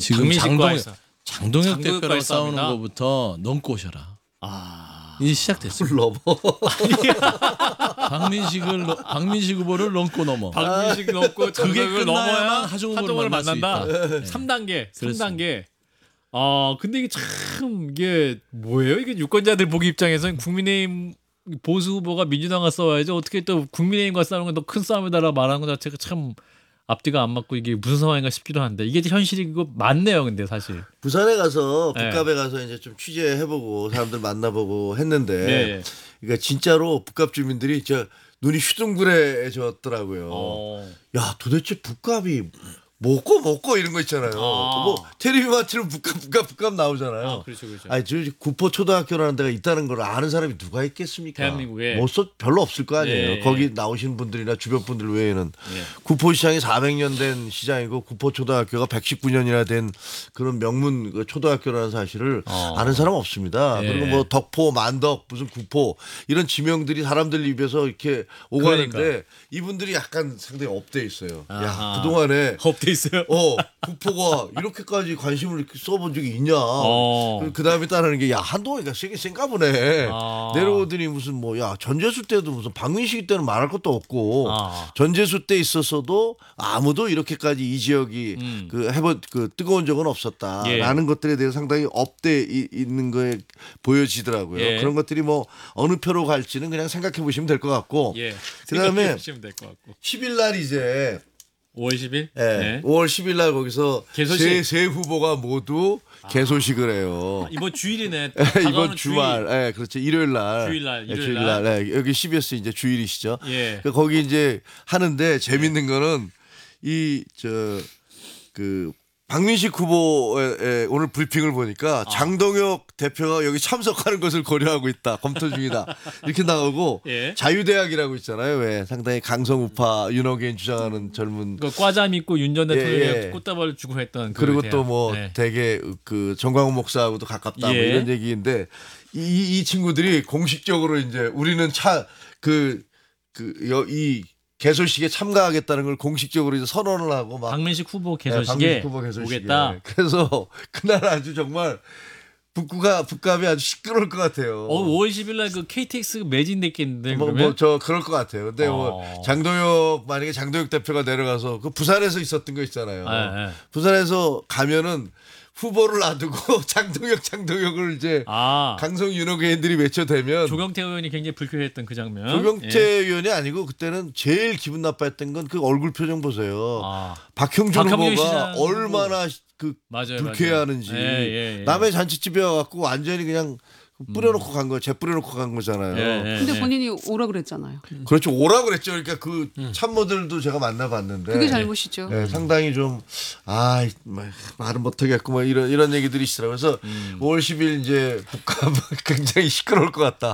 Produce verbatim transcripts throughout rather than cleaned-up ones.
지금 장동 장동혁 대표랑 장동혁과의 싸우는 싸움이다? 것부터 넌 꼬셔라. 아. 이제 시작됐어. 러버. 박민식을 넣- 박민식 후보를 넘고 넘어. 박민식 넘고 그게 장동혁을 넘어야 끝나야만 하정우 후보를 하정우를 만날 수 만난다. 있다. 네. 삼 단계, 삼 그렇습니다. 단계. 아 근데 이게 참 이게 뭐예요? 이게 유권자들 보기 입장에서는 국민의힘 보수 후보가 민주당과 싸워야지 어떻게 또 국민의힘과 싸우는 건 더 큰 싸움이다라고 말하는 것 자체가 참 앞뒤가 안 맞고 이게 무슨 상황인가 싶기도 한데 이게 현실이고 맞네요. 근데 사실. 부산에 가서 네. 북갑에 가서 이제 좀 취재해보고 사람들 만나보고 했는데 네. 그러니까 진짜로 북갑 주민들이 저 눈이 휘둥그레졌더라고요. 어. 야 도대체 북갑이 먹고 먹고 이런 거 있잖아요. 아. 뭐 텔레비만 틀면 북갑 북갑 북갑 나오잖아요. 아, 그렇죠, 그렇죠. 아니 저 구포 초등학교라는 데가 있다는 걸 아는 사람이 누가 있겠습니까? 대한민국에. 뭐 써- 별로 없을 거 아니에요. 예. 거기 나오신 분들이나 주변 분들 외에는 예. 구포시장이 사백 년 된 시장이고 구포 초등학교가 백십구 년이나 된 그런 명문 그 초등학교라는 사실을 어. 아는 사람 없습니다. 예. 그리고 뭐 덕포, 만덕, 무슨 구포 이런 지명들이 사람들 입에서 이렇게 오가는데 그러니까. 이분들이 약간 상당히 업돼 있어요. 아하. 야 그동안에 업돼 있어요. 어, 구포가 이렇게까지 관심을 이렇게 써본 적이 있냐. 어. 그 다음에 따르는 게, 야, 한동훈이가 세게 센가 보네. 아. 내려오더니 무슨 뭐, 야, 전재수 때도 무슨 박민식 때는 말할 것도 없고, 아. 전재수 때 있었어도 아무도 이렇게까지 이 지역이 음. 그 해본 그 뜨거운 적은 없었다. 예. 라는 것들에 대해서 상당히 업돼 이- 있는 거에 보여지더라고요. 예. 그런 것들이 뭐 어느 표로 갈지는 그냥 생각해 보시면 될 것 같고, 예. 그다음에 보시면 될 것 같고. 십 일 날 이제 오월 십일. 예, 네. 오월 십일 날 거기서 개소식. 세, 세 후보가 모두 개소식을 해요. 이번 주일이네. 이번 다가오는 주말, 주일. 예, 그렇죠. 일요일 날, 주일 날, 예, 일요일 주일 날. 날, 예, 여기 씨비에스 이제 주일이시죠. 예. 그 거기 이제 하는데 재밌는 거는 이 저 그 박민식 후보의 오늘 브리핑을 보니까 아. 장동혁 대표가 여기 참석하는 것을 고려하고 있다, 검토 중이다 이렇게 나오고 예. 자유대학이라고 있잖아요. 왜 상당히 강성우파 윤호개인 주장하는 젊은 그 과자 믿고 윤 전 대통령이 예, 예. 꽃다발을 주고 했던 그 그리고 대학. 또 뭐 네. 되게 그 정광훈 목사하고도 가깝다 뭐 예. 이런 얘기인데 이, 이 친구들이 공식적으로 이제 우리는 차 그 그 이 개소식에 참가하겠다는 걸 공식적으로 이제 선언을 하고 막 박민식 후보 네, 개소식에 박민식 후보 개소식에. 오겠다. 그래서 그날 아주 정말 북구가 북갑이 아주 시끄러울 것 같아요. 어, 오월 십일 날 그 케이티엑스 매진됐겠는데 뭐 그러면? 저 그럴 것 같아요. 근데 어. 뭐 장동혁 만약에 장동혁 대표가 내려가서 그 부산에서 있었던 거 있잖아요. 예, 예. 부산에서 가면은 후보를 놔두고 장동혁 장동혁을 이제 아. 강성 윤호개인들이 외쳐대면 조경태 의원이 굉장히 불쾌했던 그 장면. 조경태 예. 의원이 아니고 그때는 제일 기분 나빠했던 건 그 얼굴 표정 보세요. 아. 박형준 박형준 후보가 시장 얼마나 그 맞아요. 불쾌해하는지 맞아요. 예, 예, 예. 남의 잔치집에 와갖고 완전히 그냥 뿌려놓고 간 거, 재 뿌려놓고 간 거잖아요. 예, 예, 근데 예. 본인이 오라 그랬잖아요. 그렇죠. 오라 그랬죠. 그러니까 그 참모들도 제가 만나봤는데 그게 잘못이죠. 네, 상당히 좀, 아, 뭐, 말은 못하겠고, 뭐, 이런, 이런 얘기들이 있더라고요. 그래서 오월 십일 이제 북한 굉장히 시끄러울 것 같다.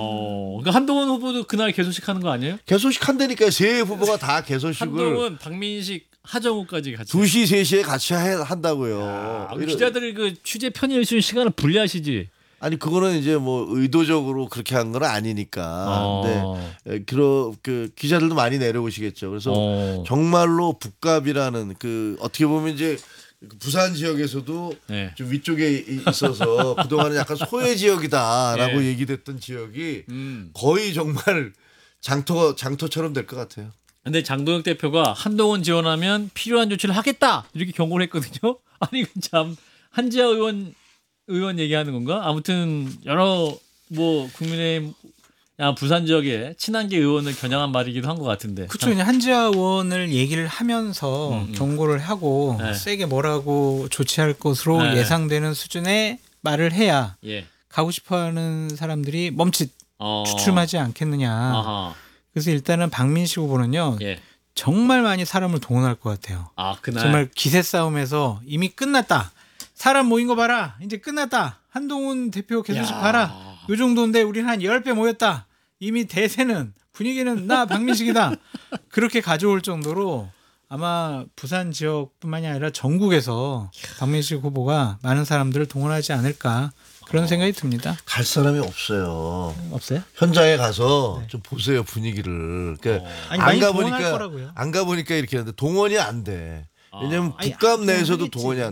어. 그러니까 한동훈 후보도 그날 개소식 하는 거 아니에요? 개소식 한다니까요. 세 후보가 다 개소식을 한동훈, 박민식, 하정우까지 같이. 두 시, 세 시에 같이 해, 한다고요. 아, 이런- 기자들이 그 취재 편의일 수 있는 시간을 분리하시지. 아니, 그거는 이제 뭐 의도적으로 그렇게 한 건 아니니까. 어. 근데, 에, 그러, 그, 기자들도 많이 내려오시겠죠. 그래서 어. 정말로 북갑이라는 그, 어떻게 보면 이제 부산 지역에서도 네. 좀 위쪽에 이- 있어서 그동안은 약간 소외 지역이다라고 예. 얘기됐던 지역이 음. 거의 정말 장터 장터처럼 될 것 같아요. 근데 장동혁 대표가 한동훈 지원하면 필요한 조치를 하겠다 이렇게 경고를 했거든요. 아니 참 한지아 의원 의원 얘기하는 건가? 아무튼 여러 뭐 국민의힘 야, 부산 지역에 친한계 의원을 겨냥한 말이기도 한 것 같은데. 그렇죠. 그냥 한지아 의원을 얘기를 하면서 음, 음. 경고를 하고 네. 세게 뭐라고 조치할 것으로 네. 예상되는 수준의 말을 해야 예. 가고 싶어하는 사람들이 멈칫 어. 주춤하지 않겠느냐. 아하. 그래서 일단은 박민식 후보는요. 예. 정말 많이 사람을 동원할 것 같아요. 아 그날. 정말 기세 싸움에서 이미 끝났다. 사람 모인 거 봐라. 이제 끝났다. 한동훈 대표 개소식 야. 봐라. 요 정도인데 우리는 한 열 배 모였다. 이미 대세는 분위기는 나 박민식이다. 그렇게 가져올 정도로 아마 부산 지역뿐만이 아니라 전국에서 박민식 후보가 많은 사람들을 동원하지 않을까 그런 생각이 듭니다. 갈 사람이 없어요. 없어요? 현장에 가서 좀 보세요 분위기를. 그러니까 아니, 안 많이 가보니까 동원할 거라고요. 안 가보니까 이렇게 하는데 동원이 안 돼. 왜냐면 아니, 북감 안 내에서도 하겠지. 동원이 안